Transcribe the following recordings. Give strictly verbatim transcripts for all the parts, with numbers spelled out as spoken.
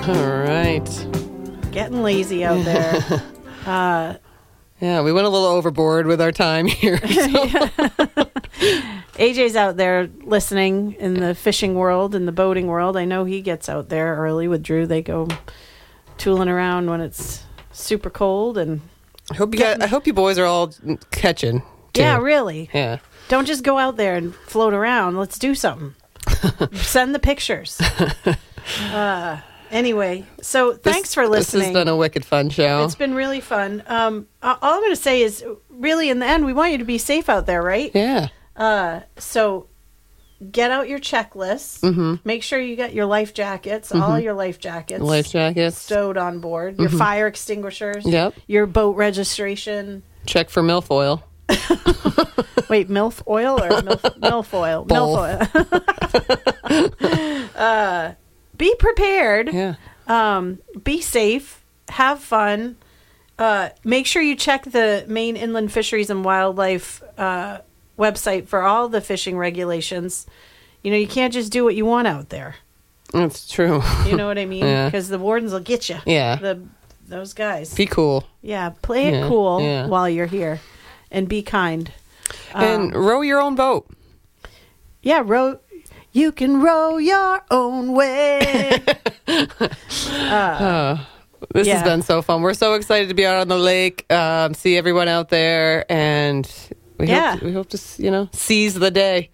All right. Getting lazy out there. uh, yeah, we went a little overboard with our time here. So. A J's out there listening in the fishing world, in the boating world. I know he gets out there early with Drew. They go tooling around when it's super cold. And I hope you got, I hope you boys are all catching. Too. Yeah, really. Yeah. Don't just go out there and float around. Let's do something. Send the pictures. Uh, anyway, so thanks this, for listening. This has been a wicked fun show. It's been really fun. Um, all I'm going to say is, really, in the end, we want you to be safe out there, right? Yeah. Uh, so get out your checklists. Mm-hmm. Make sure you got your life jackets, mm-hmm. all your life jackets. Life jackets. Stowed on board. Your mm-hmm. fire extinguishers. Yep. Your boat registration. Check for milfoil. Wait, MILF oil or MILF, MILF oil? Both. MILF oil. uh, be prepared. Yeah. Um, be safe. Have fun. Uh, make sure you check the Maine Inland Fisheries and Wildlife uh, website for all the fishing regulations. You know, you can't just do what you want out there. That's true. You know what I mean? Yeah. Because the wardens will get you. Yeah. The those guys. Be cool. Yeah. Play it Yeah, cool yeah. while you're here, and be kind. And Um, row your own boat. Yeah, row. You can row your own way. Uh, this yeah. has been so fun. We're so excited to be out on the lake, um, see everyone out there, and we Yeah. hope we hope to you know seize the day.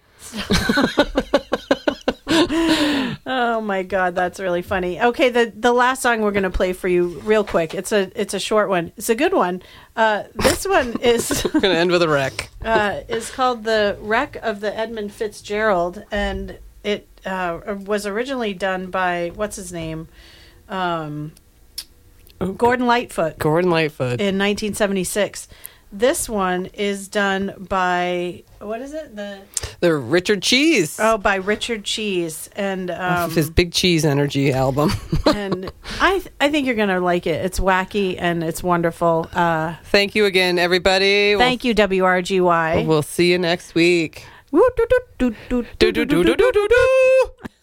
Oh my God, that's really funny. Okay, the the last song we're gonna play for you, real quick. It's a it's a short one. It's a good one. Uh, this one is We're gonna end with a wreck. uh, is called "The Wreck of the Edmund Fitzgerald," and it uh, was originally done by what's his name, um, Oh, Gordon Lightfoot Gordon Lightfoot. in nineteen seventy-six. This one is done by what is it? The The Richard Cheese. oh by Richard Cheese and Off um, of his Big Cheese Energy album. and I th- I think you're gonna like it. It's wacky and it's wonderful. Uh, Thank you again, everybody. thank you, W R G Y. We'll, we'll see you next week. Woo, doo, doo, doo, doo, Do do do do do do do.